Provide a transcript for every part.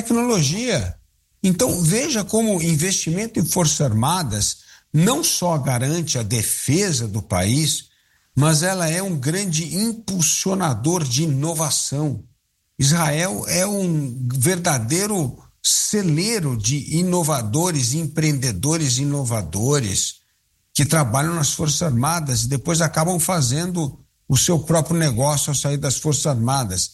tecnologia. Então, veja como investimento em Forças Armadas não só garante a defesa do país, mas ela é um grande impulsionador de inovação. Israel é um verdadeiro celeiro de inovadores, empreendedores inovadores que trabalham nas Forças Armadas e depois acabam fazendo o seu próprio negócio ao sair das Forças Armadas.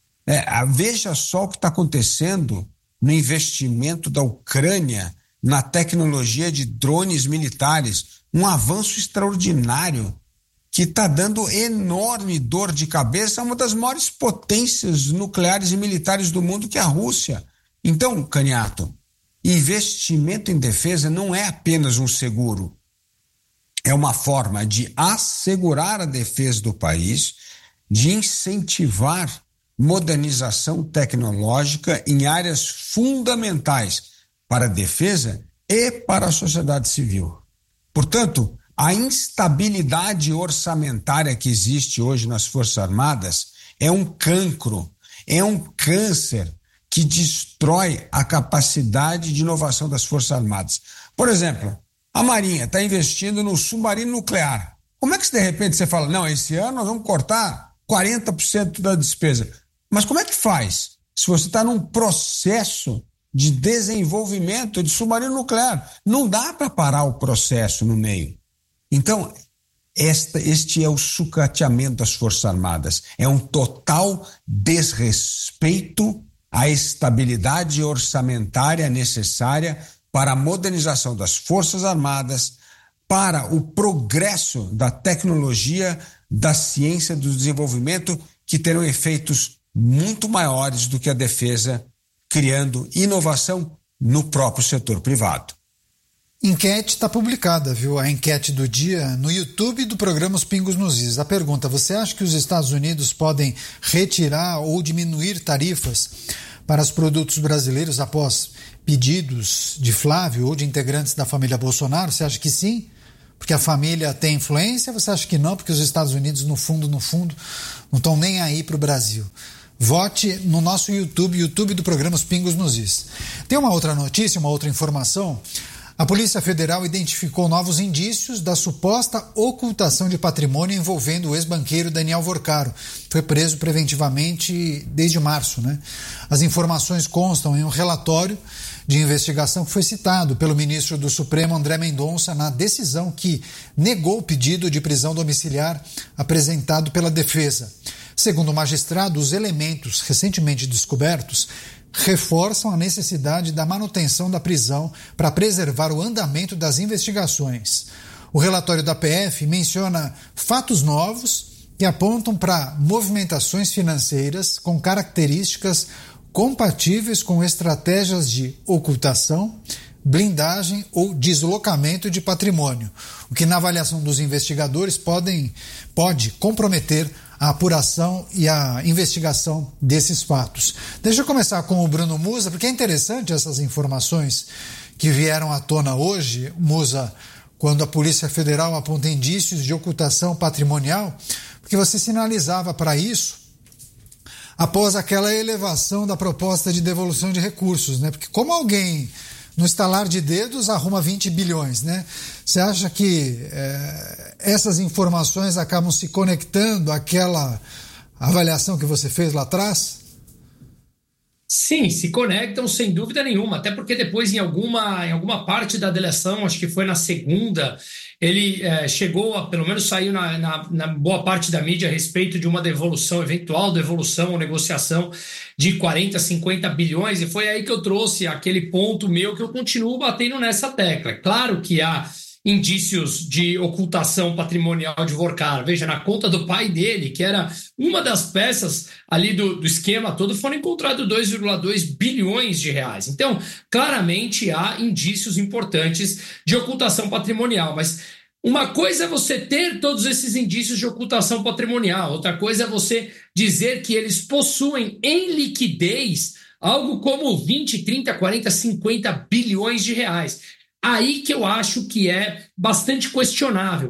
Veja só o que está acontecendo no investimento da Ucrânia na tecnologia de drones militares, um avanço extraordinário que está dando enorme dor de cabeça a uma das maiores potências nucleares e militares do mundo, que é a Rússia. Então, Caniato, investimento em defesa não é apenas um seguro, é uma forma de assegurar a defesa do país, de incentivar modernização tecnológica em áreas fundamentais para a defesa e para a sociedade civil. Portanto, a instabilidade orçamentária que existe hoje nas Forças Armadas é um cancro, é um câncer que destrói a capacidade de inovação das Forças Armadas. Por exemplo, a Marinha está investindo no submarino nuclear. Como é que de repente você fala, não, esse ano nós vamos cortar 40% da despesa? Mas como é que faz se você está num processo de desenvolvimento de submarino nuclear? Não dá para parar o processo no meio. Então, este é o sucateamento das Forças Armadas. É um total desrespeito à estabilidade orçamentária necessária para a modernização das Forças Armadas, para o progresso da tecnologia, da ciência, do desenvolvimento, que terão efeitos muito maiores do que a defesa, criando inovação no próprio setor privado. Enquete está publicada, viu? A enquete do dia no YouTube do programa Os Pingos nos Is. A pergunta: você acha que os Estados Unidos podem retirar ou diminuir tarifas para os produtos brasileiros após pedidos de Flávio ou de integrantes da família Bolsonaro? Você acha que sim? Porque a família tem influência? Você acha que não? Porque os Estados Unidos, no fundo, não estão nem aí para o Brasil. Vote no nosso YouTube do programa Os Pingos nos Is. Tem uma outra notícia, uma outra informação. A Polícia Federal identificou novos indícios da suposta ocultação de patrimônio envolvendo o ex-banqueiro Daniel Vorcaro. Foi preso preventivamente desde março, né? As informações constam em um relatório de investigação que foi citado pelo ministro do Supremo, André Mendonça, na decisão que negou o pedido de prisão domiciliar apresentado pela defesa. Segundo o magistrado, os elementos recentemente descobertos reforçam a necessidade da manutenção da prisão para preservar o andamento das investigações. O relatório da PF menciona fatos novos que apontam para movimentações financeiras com características compatíveis com estratégias de ocultação, blindagem ou deslocamento de patrimônio, o que na avaliação dos investigadores pode comprometer a apuração e a investigação desses fatos. Deixa eu começar com o Bruno Musa, porque é interessante essas informações que vieram à tona hoje, Musa, quando a Polícia Federal aponta indícios de ocultação patrimonial, porque você sinalizava para isso após aquela elevação da proposta de devolução de recursos, né? Porque como alguém, no estalar de dedos, arruma 20 bilhões, né? Você acha que essas informações acabam se conectando àquela avaliação que você fez lá atrás? Sim, se conectam sem dúvida nenhuma, até porque depois em alguma parte da delação, acho que foi na segunda, ele chegou a, pelo menos saiu na boa parte da mídia a respeito de uma eventual devolução ou negociação de 40, 50 bilhões, e foi aí que eu trouxe aquele ponto meu que eu continuo batendo nessa tecla. Claro que há indícios de ocultação patrimonial de Vorcaro. Veja, na conta do pai dele, que era uma das peças ali do esquema todo, foram encontrados 2,2 bilhões de reais. Então, claramente há indícios importantes de ocultação patrimonial, mas uma coisa é você ter todos esses indícios de ocultação patrimonial, outra coisa é você dizer que eles possuem em liquidez algo como 20, 30, 40, 50 bilhões de reais. Aí que eu acho que é bastante questionável.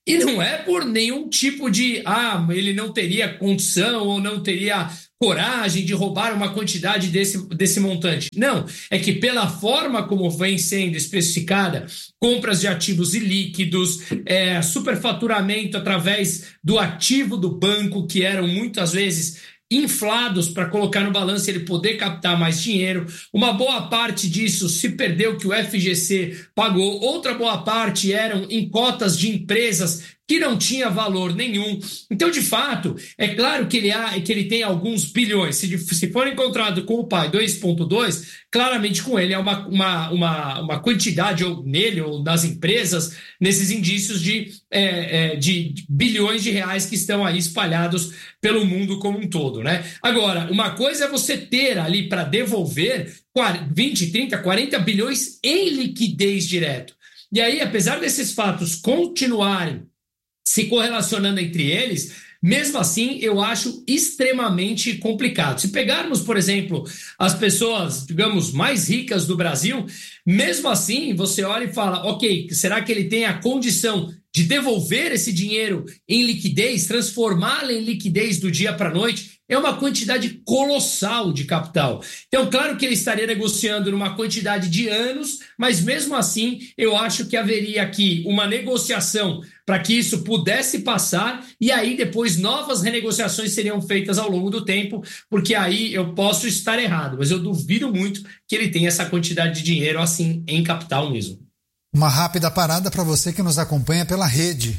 E não é por nenhum tipo de, ele não teria condição ou não teria coragem de roubar uma quantidade desse montante. Não, é que pela forma como vem sendo especificada, compras de ativos ilíquidos, superfaturamento através do ativo do banco, que eram muitas vezes inflados para colocar no balanço e ele poder captar mais dinheiro. Uma boa parte disso se perdeu que o FGC pagou, outra boa parte eram em cotas de empresas que não tinha valor nenhum. Então, de fato, é claro que ele tem alguns bilhões. Se for encontrado com o pai 2,2, claramente com ele é uma quantidade, ou nele, ou nas empresas, nesses indícios de bilhões de reais que estão aí espalhados pelo mundo como um todo, né? Agora, uma coisa é você ter ali para devolver 20, 30, 40 bilhões em liquidez direto. E aí, apesar desses fatos continuarem se correlacionando entre eles, mesmo assim, eu acho extremamente complicado. Se pegarmos, por exemplo, as pessoas, digamos, mais ricas do Brasil, mesmo assim, você olha e fala, ok, será que ele tem a condição de devolver esse dinheiro em liquidez, transformá-lo em liquidez do dia para a noite? É uma quantidade colossal de capital. Então, claro que ele estaria negociando numa quantidade de anos, mas mesmo assim, eu acho que haveria aqui uma negociação para que isso pudesse passar e aí depois novas renegociações seriam feitas ao longo do tempo, porque aí eu posso estar errado, mas eu duvido muito que ele tenha essa quantidade de dinheiro assim em capital mesmo. Uma rápida parada para você que nos acompanha pela rede.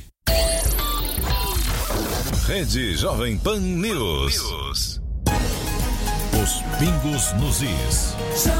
Rede Jovem Pan News. Os pingos nos is.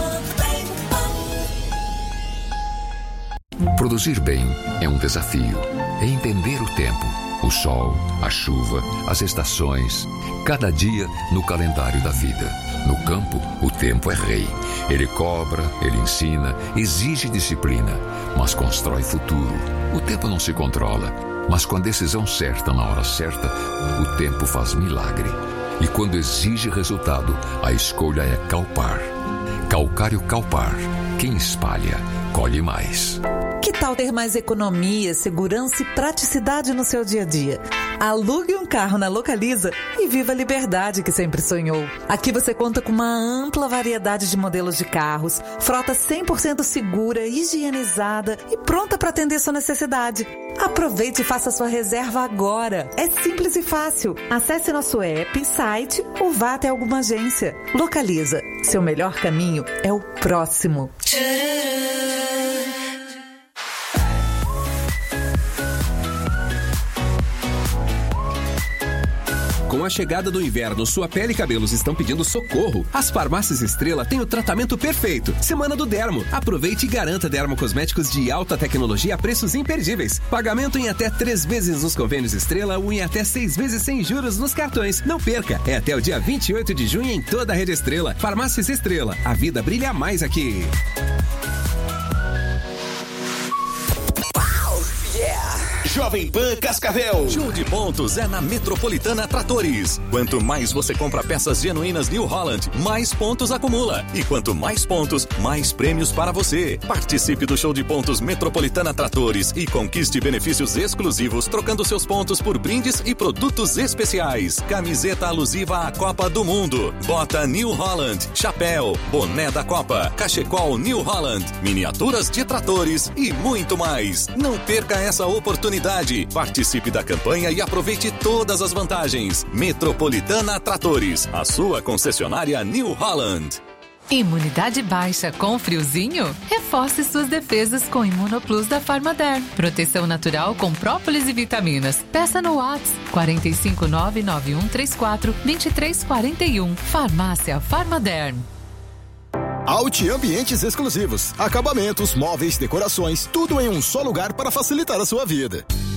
Produzir bem é um desafio. É entender o tempo, o sol, a chuva, as estações, cada dia no calendário da vida. No campo, o tempo é rei. Ele cobra, ele ensina, exige disciplina, mas constrói futuro. O tempo não se controla, mas com a decisão certa na hora certa, o tempo faz milagre. E quando exige resultado, a escolha é Calpar. Calcário Calpar. Quem espalha, colhe mais. Que tal ter mais economia, segurança e praticidade no seu dia a dia? Alugue um carro na Localiza e viva a liberdade que sempre sonhou. Aqui você conta com uma ampla variedade de modelos de carros, frota 100% segura, higienizada e pronta para atender sua necessidade. Aproveite e faça sua reserva agora. É simples e fácil. Acesse nosso app, site ou vá até alguma agência. Localiza. Seu melhor caminho é o próximo. Com a chegada do inverno, sua pele e cabelos estão pedindo socorro? As Farmácias Estrela têm o tratamento perfeito. Semana do Dermo. Aproveite e garanta dermocosméticos de alta tecnologia a preços imperdíveis. Pagamento em até 3 vezes nos convênios Estrela ou em até 6 vezes sem juros nos cartões. Não perca! É até o dia 28 de junho em toda a rede Estrela. Farmácias Estrela. A vida brilha mais aqui. Jovem Pan Cascavel. Show de pontos é na Metropolitana Tratores. Quanto mais você compra peças genuínas New Holland, mais pontos acumula. E quanto mais pontos, mais prêmios para você. Participe do Show de Pontos Metropolitana Tratores e conquiste benefícios exclusivos trocando seus pontos por brindes e produtos especiais. Camiseta alusiva à Copa do Mundo, bota New Holland, chapéu, boné da Copa, cachecol New Holland, miniaturas de tratores e muito mais. Não perca essa oportunidade. Participe da campanha e aproveite todas as vantagens. Metropolitana Tratores, a sua concessionária New Holland. Imunidade baixa com friozinho? Reforce suas defesas com Imunoplus da Farmaderm. Proteção natural com própolis e vitaminas. Peça no WhatsApp 45991342341. Farmácia Farmaderm. Audi Ambientes Exclusivos. Acabamentos, móveis, decorações, tudo em um só lugar para facilitar a sua vida.